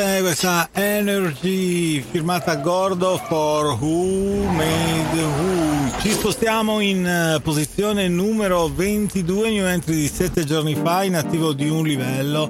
Questa Energy firmata Gordo for Who Made Who. Ci spostiamo in posizione numero 22, new entry di 7 giorni fa, in attivo di un livello.